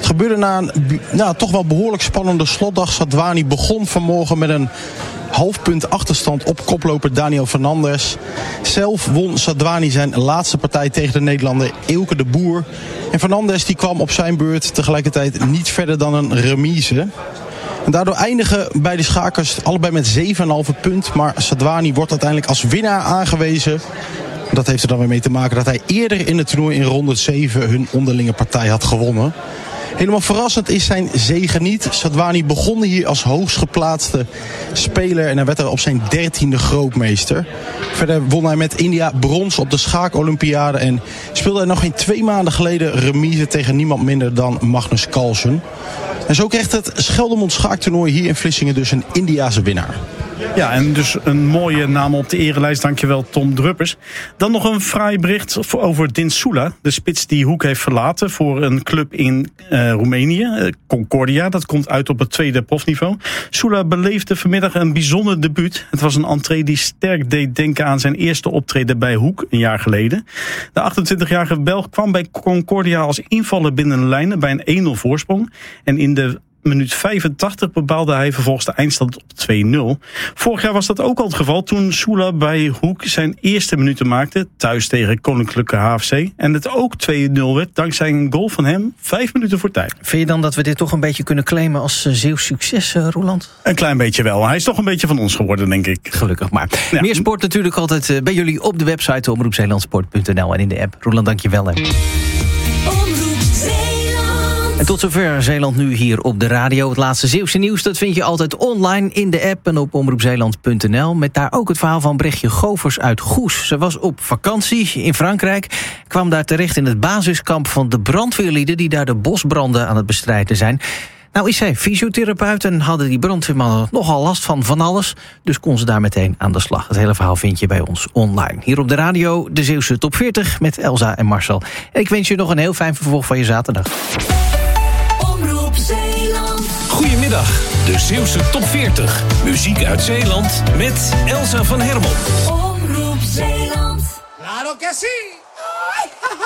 gebeurde na een toch wel behoorlijk spannende slotdag. Sadwani begon vanmorgen met een halfpunt achterstand op koploper Daniel Fernandes. Zelf won Sadwani zijn laatste partij tegen de Nederlander Eelke de Boer. En Fernandes die kwam op zijn beurt tegelijkertijd niet verder dan een remise. En daardoor eindigen beide schakers allebei met 7,5 punt. Maar Sadwani wordt uiteindelijk als winnaar aangewezen. Dat heeft er dan weer mee te maken dat hij eerder in het toernooi in ronde 7 hun onderlinge partij had gewonnen. Helemaal verrassend is zijn zege niet. Sadwani begon hier als hoogst geplaatste speler en hij werd er op zijn 13e grootmeester. Verder won hij met India brons op de schaakolympiade en speelde hij nog geen 2 maanden geleden remise tegen niemand minder dan Magnus Carlsen. En zo kreeg het Scheldemond schaaktoernooi hier in Vlissingen dus een Indiase winnaar. Ja, en dus een mooie naam op de erelijst. Dankjewel, Tom Druppers. Dan nog een fraai bericht over Din Sula. De spits die Hoek heeft verlaten voor een club in Roemenië. Concordia, dat komt uit op het tweede profniveau. Sula beleefde vanmiddag een bijzonder debuut. Het was een entree die sterk deed denken aan zijn eerste optreden bij Hoek een jaar geleden. De 28-jarige Belg kwam bij Concordia als invaller binnen de lijnen bij een 1-0 voorsprong. En in de minuut 85 bepaalde hij vervolgens de eindstand op 2-0. Vorig jaar was dat ook al het geval toen Sula bij Hoek zijn eerste minuten maakte, thuis tegen Koninklijke HFC. En het ook 2-0 werd dankzij een goal van hem 5 minuten voor tijd. Vind je dan dat we dit toch een beetje kunnen claimen als Zeeuws succes, Roeland? Een klein beetje wel. Hij is toch een beetje van ons geworden, denk ik. Gelukkig maar. Ja. Meer sport natuurlijk altijd bij jullie op de website omroepzeelandsport.nl en in de app. Roeland, dank je wel. En tot zover Zeeland nu hier op de radio. Het laatste Zeeuwse nieuws, dat vind je altijd online in de app en op omroepzeeland.nl. Met daar ook het verhaal van Brechtje Govers uit Goes. Ze was op vakantie in Frankrijk. Kwam daar terecht in het basiskamp van de brandweerlieden die daar de bosbranden aan het bestrijden zijn. Nou is zij fysiotherapeut en hadden die brandweermannen nogal last van alles. Dus kon ze daar meteen aan de slag. Het hele verhaal vind je bij ons online. Hier op de radio de Zeeuwse Top 40 met Elsa en Marcel. En ik wens je nog een heel fijn vervolg van je zaterdag. Goedemiddag, de Zeeuwse Top 40. Muziek uit Zeeland met Elsa van Hermel. Omroep Zeeland. Claro que sí.